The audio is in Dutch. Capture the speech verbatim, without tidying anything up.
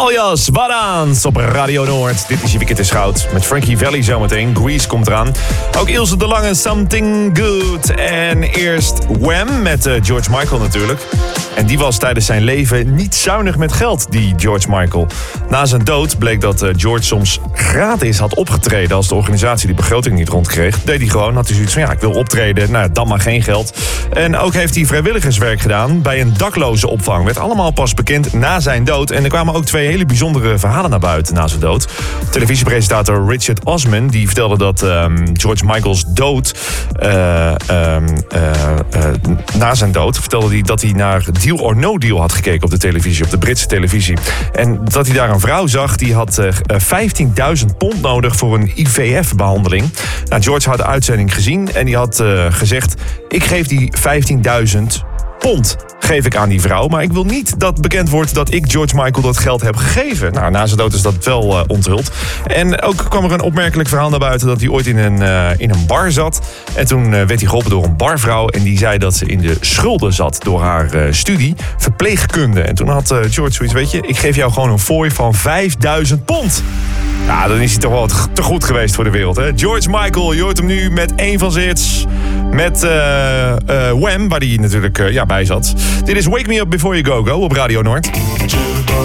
Alias Wadans op Radio Noord. Dit is je Weekend is Goud. Met Frankie Valli zometeen. Grease komt eraan. Ook Ilse de Lange, Something Good. En eerst Wham met uh, George Michael natuurlijk. En die was tijdens zijn leven niet zuinig met geld, die George Michael. Na zijn dood bleek dat uh, George soms gratis had opgetreden als de organisatie die begroting niet rondkreeg. Deed hij gewoon, had hij zoiets van ja, ik wil optreden, nou dan maar geen geld. En ook heeft hij vrijwilligerswerk gedaan bij een daklozenopvang. Werd allemaal pas bekend na zijn dood. En er kwamen ook twee hele bijzondere verhalen naar buiten na zijn dood. Televisiepresentator Richard Osman die vertelde dat um, George Michael's dood, uh, um, uh, uh, na zijn dood, vertelde hij dat hij naar Deal or No Deal had gekeken op de televisie, op de Britse televisie. En dat hij daar een vrouw zag die had uh, vijftienduizend pond nodig voor een I V F-behandeling. Nou, George had de uitzending gezien en die had uh, gezegd: ik geef die vijftienduizend pond geef ik aan die vrouw, maar ik wil niet dat bekend wordt dat ik George Michael dat geld heb gegeven. Nou, na zijn dood is dat wel uh, onthuld. En ook kwam er een opmerkelijk verhaal naar buiten dat hij ooit in een, uh, in een bar zat. En toen uh, werd hij geholpen door een barvrouw en die zei dat ze in de schulden zat door haar uh, studie verpleegkunde. En toen had uh, George zoiets, weet je, ik geef jou gewoon een fooi van vijfduizend pond. Ja, dan is hij toch wel te goed geweest voor de wereld, hè? George Michael, je hoort hem nu met één van zijn hits. Met uh, uh, Wham, waar hij natuurlijk uh, ja, bij zat. Dit is Wake Me Up Before You Go Go op Radio Noord.